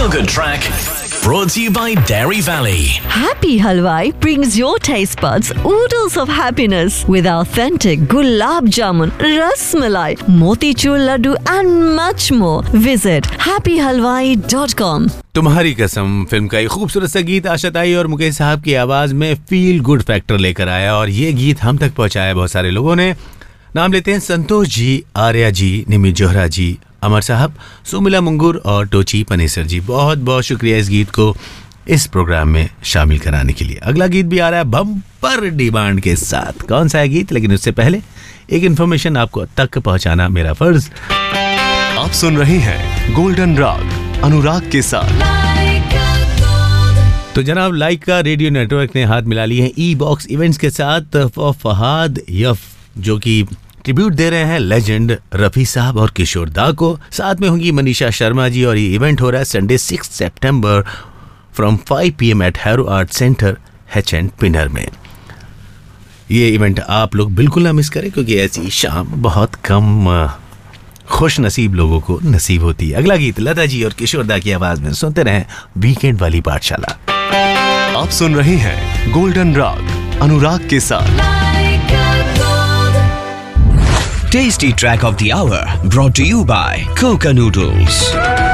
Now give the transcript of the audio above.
Feel Good Track brought to you by Dairy Valley. Happy Halwai brings your taste buds oodles of happiness with authentic gulab jamun, ras malai, motichur laddu and much more. Visit happyhalwai.com. तुम्हारी कसम film का एक खूबसूरत सा गीत आशा ताई और मुकेश साहब की आवाज में फील गुड फैक्टर लेकर आया और ये गीत हम तक पहुंचाया बहुत सारे लोगों ने। नाम लेते हैं संतोष जी, आर्या जी, निमी जोहरा जी, अमर साहब, सुमिला मुंगुर और टोची पनेसर जी। बहुत बहुत शुक्रिया इस गीत को इस प्रोग्राम में शामिल कराने के लिए। अगला गीत भी आ रहा है बम्पर डिमांड के साथ। कौन सा है गीत, लेकिन उससे पहले एक इन्फॉर्मेशन आपको तक पहुंचाना मेरा फर्ज। आप सुन रहे हैं गोल्डन राग अनुराग के साथ। तो जनाब लाइका रेडियो नेटवर्क ने हाथ मिला लिए हैं ई बॉक्स इवेंट्स के साथ फहाद यफ, जो कि ट्रिब्यूट दे रहे हैं लेजेंड रफी साहब और किशोर दा को। साथ में होंगी मनीषा शर्मा जी और ये इवेंट हो रहा है Sunday 6 September from 5 PM eight harrow art centre HN पिनर में। ये इवेंट आप लोग बिल्कुल ना मिस करें क्योंकि ऐसी शाम बहुत कम खुश नसीब लोगों को नसीब होती है। अगला गीत लता जी और किशोर दा की आवाज में सुनते रहें वीकेंड वाली पाठशाला। आप सुन रहे हैं गोल्डन राग अनुराग के साथ। Tasty track of the hour brought to you by Coca Noodles.